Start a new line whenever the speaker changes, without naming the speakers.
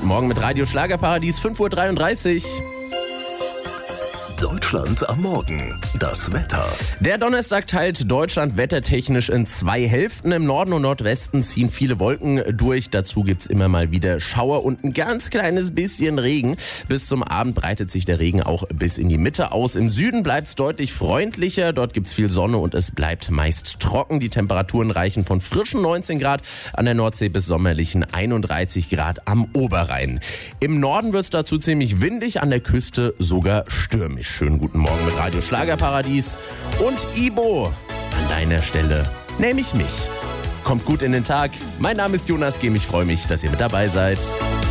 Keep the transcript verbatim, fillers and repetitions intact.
guten Morgen mit Radio Schlagerparadies, fünf Uhr dreiunddreißig.
Deutschland am Morgen. Das Wetter.
Der Donnerstag teilt Deutschland wettertechnisch in zwei Hälften. Im Norden und Nordwesten ziehen viele Wolken durch. Dazu gibt's immer mal wieder Schauer und ein ganz kleines bisschen Regen. Bis zum Abend breitet sich der Regen auch bis in die Mitte aus. Im Süden bleibt's deutlich freundlicher. Dort gibt's viel Sonne und es bleibt meist trocken. Die Temperaturen reichen von frischen neunzehn Grad an der Nordsee bis sommerlichen einunddreißig Grad am Oberrhein. Im Norden wird's dazu ziemlich windig, an der Küste sogar stürmisch. Schönen guten Morgen mit Radio Schlagerparadies und Ibo. An deiner Stelle nehme ich mich. Kommt gut in den Tag. Mein Name ist Jonas Gehm. Ich freue mich, dass ihr mit dabei seid.